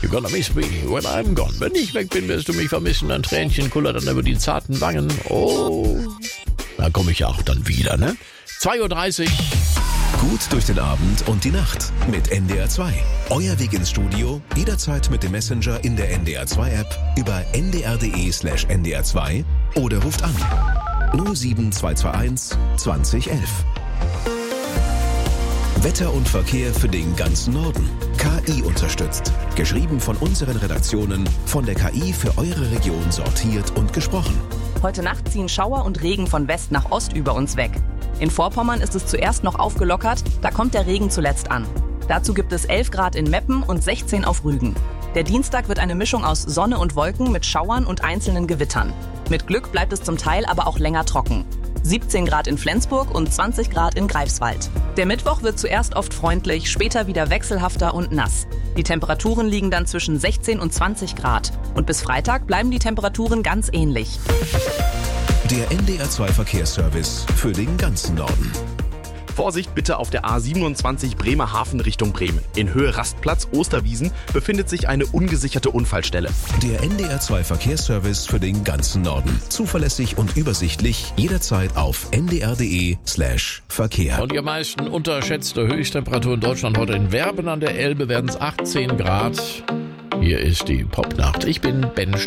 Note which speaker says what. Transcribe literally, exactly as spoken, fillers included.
Speaker 1: You're gonna miss me when I'm gone. Wenn ich weg bin, wirst du mich vermissen. Ein Tränchen kullert dann über die zarten Wangen. Oh, da komme ich ja auch dann wieder, ne? zwei Uhr dreißig.
Speaker 2: Gut durch den Abend und die Nacht mit N D R zwei. Euer Weg ins Studio, jederzeit mit dem Messenger in der N D R zwei App über n d r punkt d e slash n d r zwei oder ruft an null sieben zwei zwei eins zwanzig elf. Wetter und Verkehr für den ganzen Norden. K I unterstützt. Geschrieben von unseren Redaktionen, von der K I für eure Region sortiert und gesprochen.
Speaker 3: Heute Nacht ziehen Schauer und Regen von West nach Ost über uns weg. In Vorpommern ist es zuerst noch aufgelockert, da kommt der Regen zuletzt an. Dazu gibt es elf Grad in Meppen und sechzehn auf Rügen. Der Dienstag wird eine Mischung aus Sonne und Wolken mit Schauern und einzelnen Gewittern. Mit Glück bleibt es zum Teil aber auch länger trocken. siebzehn Grad in Flensburg und zwanzig Grad in Greifswald. Der Mittwoch wird zuerst oft freundlich, später wieder wechselhafter und nass. Die Temperaturen liegen dann zwischen sechzehn und zwanzig Grad. Und bis Freitag bleiben die Temperaturen ganz ähnlich.
Speaker 2: Der N D R zwei Verkehrsservice für den ganzen Norden.
Speaker 4: Vorsicht bitte auf der A siebenundzwanzig Bremerhaven Richtung Bremen. In Höhe Rastplatz Osterwiesen befindet sich eine ungesicherte Unfallstelle.
Speaker 2: Der N D R zwei Verkehrsservice für den ganzen Norden. Zuverlässig und übersichtlich, jederzeit auf n d r punkt d e slash Verkehr.
Speaker 1: Und die am meisten unterschätzte Höchsttemperatur in Deutschland heute in Werben an der Elbe werden es achtzehn Grad. Hier ist die Popnacht. Ich bin Ben